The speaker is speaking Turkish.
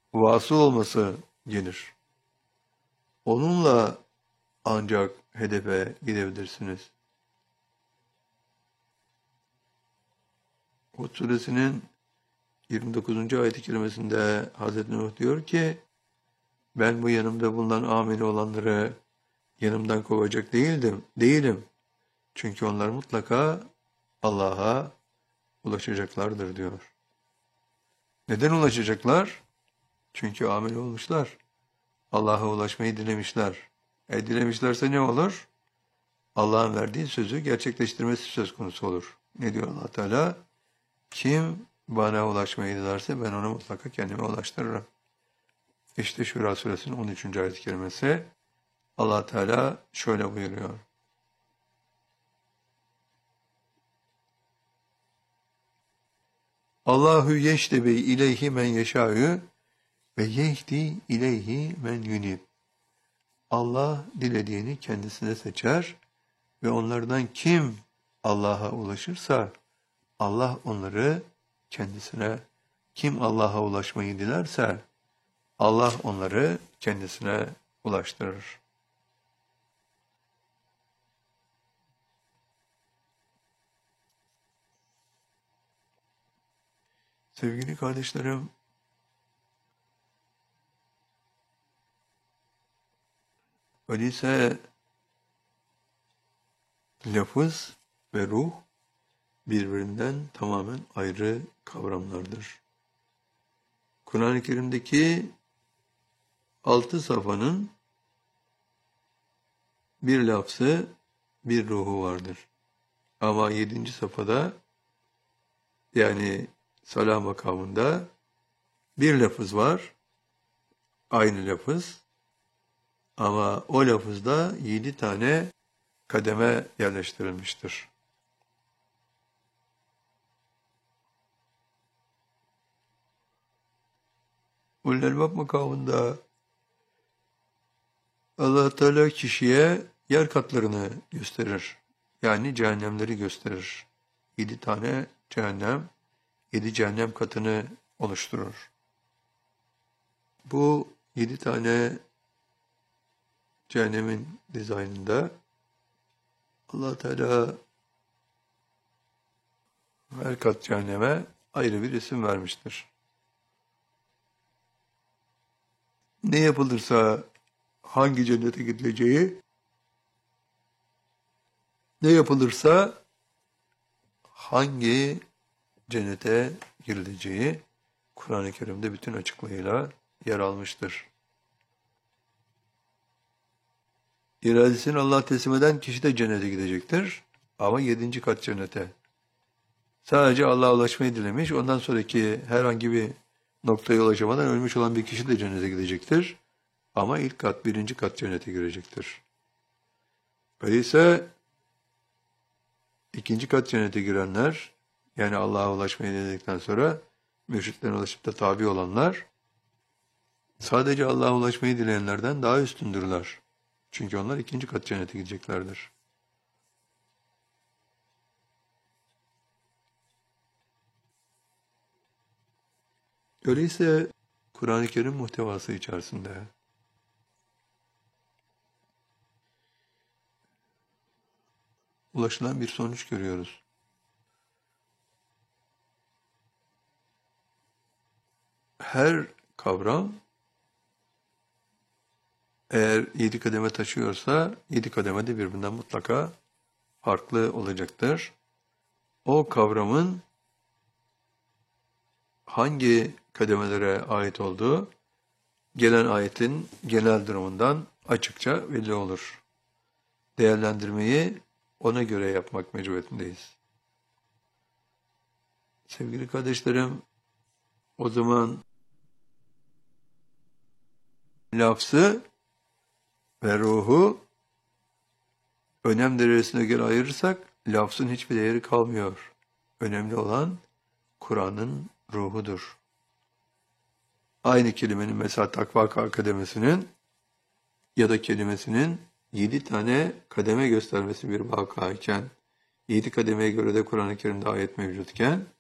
vasıl olması gelir. Onunla ancak hedefe gidebilirsiniz. Hud suresinin 29. ayet-i kerimesinde Hazreti Nuh diyor ki, ben bu yanımda bulunan ameli olanları yanımdan kovacak değilim. Çünkü onlar mutlaka Allah'a ulaşacaklardır diyor. Neden ulaşacaklar? Çünkü amel olmuşlar. Allah'a ulaşmayı dilemişler. Dilemişlerse ne olur? Allah'ın verdiği sözü gerçekleştirmesi söz konusu olur. Ne diyor Allah Teala? Kim bana ulaşmayı dilerse ben onu mutlaka kendime ulaştırırım. İşte Şura suresinin 13. ayet-i kerimesi. Allah Teala şöyle buyuruyor. Allahu yeştebi ileyhi men yeşâ'ü ve yehdi ileyhi men yunib. Allah dilediğini kendisine seçer ve onlardan kim Allah'a ulaşırsa Allah onları kendisine, kim Allah'a ulaşmayı dilerse Allah onları kendisine ulaştırır. Sevgili kardeşlerim, öyleyse lafız ve ruh birbirinden tamamen ayrı kavramlardır. Kur'an-ı Kerim'deki 6 safhanın bir lafzı, bir ruhu vardır. Ama 7. safhada, yani salah makamında bir lafız var, aynı lafız. Ama o lafızda 7 tane kademe yerleştirilmiştir. Ulul Elbab makamında Allah Teala kişiye yer katlarını gösterir. Yani cehennemleri gösterir. 7 tane cehennem, 7 cehennem katını oluşturur. Bu 7 tane cehennemin dizaynında Allah Teala her kat cehenneme ayrı bir isim vermiştir. Ne yapılırsa hangi cennete gidileceği, ne yapılırsa hangi cennete girileceği Kur'an-ı Kerim'de bütün açıklığıyla yer almıştır. İradesini Allah'a teslim eden kişi de cennete gidecektir. Ama 7. kat cennete. Sadece Allah'a ulaşmayı dilemiş, ondan sonraki herhangi bir noktaya ulaşamadan ölmüş olan bir kişi de cennete gidecektir. Ama ilk kat, 1. kat cennete girecektir. Öyleyse 2. kat cennete girenler, yani Allah'a ulaşmayı diledikten sonra mürşitlerine ulaşıp da tabi olanlar, sadece Allah'a ulaşmayı dileyenlerden daha üstündürler. Çünkü onlar 2. kat cennete gideceklerdir. Öyleyse Kur'an-ı Kerim muhtevası içerisinde ulaşılan bir sonuç görüyoruz. Her kavram eğer 7 kademe taşıyorsa 7 kademe de birbirinden mutlaka farklı olacaktır. O kavramın hangi kademelere ait olduğu gelen ayetin genel durumundan açıkça belli olur. Değerlendirmeyi ona göre yapmak mecburiyetindeyiz. Sevgili kardeşlerim, o zaman lafzı ve ruhu önem derecesine göre ayırırsak lafzın hiçbir değeri kalmıyor. Önemli olan Kur'an'ın ruhudur. Aynı kelimenin mesela takva kademesinin ya da kelimesinin 7 tane kademe göstermesi bir vakayken, 7 kademeye göre de Kur'an-ı Kerim'de ayet mevcutken